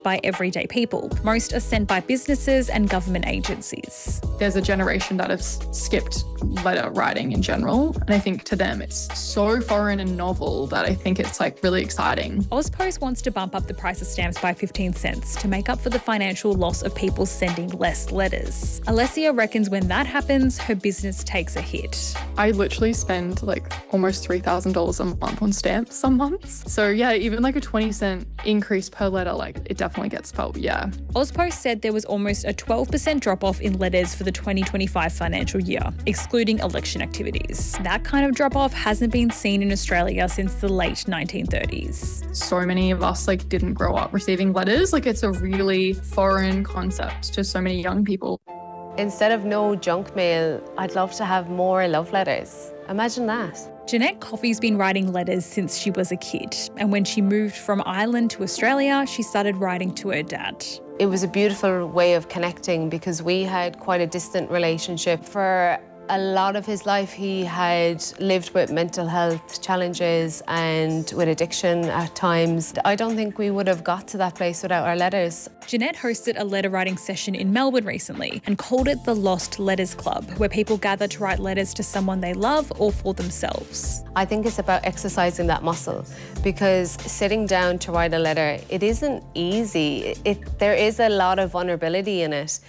by everyday people. Most are sent by businesses and government agencies. There's a generation that has skipped letter writing in general. And I think to them it's so foreign and novel that I think it's really exciting. Ozpost wants to bump up the price of stamps by 15 cents to make up for the financial loss of people sending less letters. Alessia reckons when that happens, her business takes a hit. I literally spend almost $3,000 a month on stamps some months. So yeah, even a 20-cent increase per letter, it definitely gets felt, yeah. Ozpost said there was almost a 12% drop-off in letters for the 2025 financial year, excluding election activities. That kind of drop-off hasn't been seen in Australia since the late 1930s. So many of us didn't grow up receiving letters. It's a really foreign concept to so many young people. Instead of no junk mail, I'd love to have more love letters. Imagine that. Jeanette Coffey's been writing letters since she was a kid, and when she moved from Ireland to Australia, she started writing to her dad. It was a beautiful way of connecting because we had quite a distant relationship. For a lot of his life, he had lived with mental health challenges and with addiction at times. I don't think we would have got to that place without our letters. Jeanette hosted a letter writing session in Melbourne recently and called it the Lost Letters Club, where people gather to write letters to someone they love or for themselves. I think it's about exercising that muscle because sitting down to write a letter, it isn't easy. There is a lot of vulnerability in it.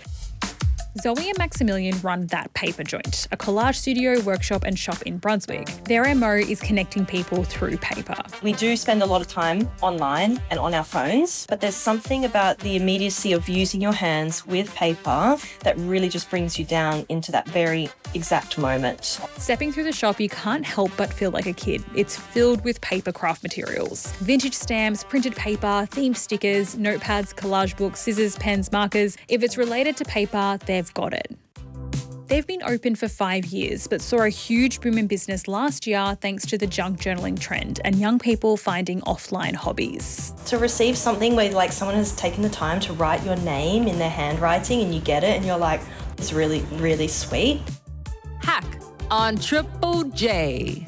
Zoe and Maximilian run That Paper Joint, a collage studio, workshop and shop in Brunswick. Their MO is connecting people through paper. We do spend a lot of time online and on our phones, but there's something about the immediacy of using your hands with paper that really just brings you down into that very exact moment. Stepping through the shop, you can't help but feel like a kid. It's filled with paper craft materials. Vintage stamps, printed paper, themed stickers, notepads, collage books, scissors, pens, markers. If it's related to paper, they've got it. They've been open for 5 years, but saw a huge boom in business last year thanks to the junk journaling trend and young people finding offline hobbies. To receive something where someone has taken the time to write your name in their handwriting and you get it and you're like, it's really, really sweet. Hack on Triple J.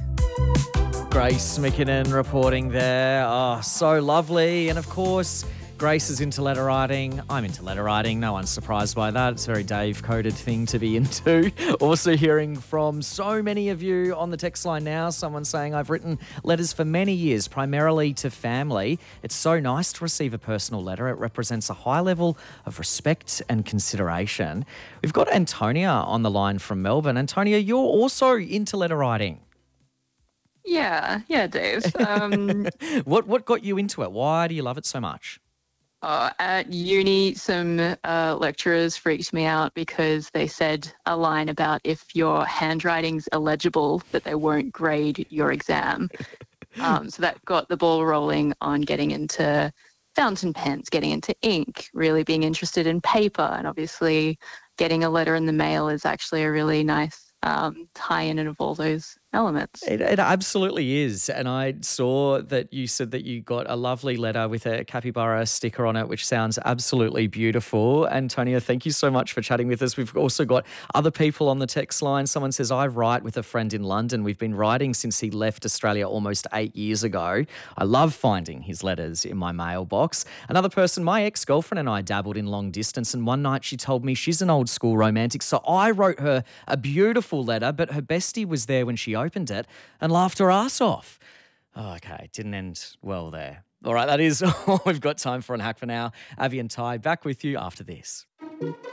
Grace McKinnon reporting there. Oh, so lovely. And of course, Grace is into letter writing. I'm into letter writing. No one's surprised by that. It's a very Dave-coded thing to be into. Also hearing from so many of you on the text line now. Someone saying, I've written letters for many years, primarily to family. It's so nice to receive a personal letter. It represents a high level of respect and consideration. We've got Antonia on the line from Melbourne. Antonia, you're also into letter writing. Yeah, Dave. What got you into it? Why do you love it so much? At uni, some lecturers freaked me out because they said a line about if your handwriting's illegible, that they won't grade your exam. So that got the ball rolling on getting into fountain pens, getting into ink, really being interested in paper. And obviously getting a letter in the mail is actually a really nice tie-in of all those elements. It absolutely is. And I saw that you said that you got a lovely letter with a capybara sticker on it, which sounds absolutely beautiful. Antonia, thank you so much for chatting with us. We've also got other people on the text line. Someone says, I write with a friend in London. We've been writing since he left Australia almost 8 years ago. I love finding his letters in my mailbox. Another person, my ex-girlfriend and I dabbled in long distance, and one night she told me she's an old school romantic, so I wrote her a beautiful letter, but her bestie was there when she opened it and laughed her ass off. Oh, okay, didn't end well there. All right, that is all we've got time for on Hack for now. Avi and Ty back with you after this.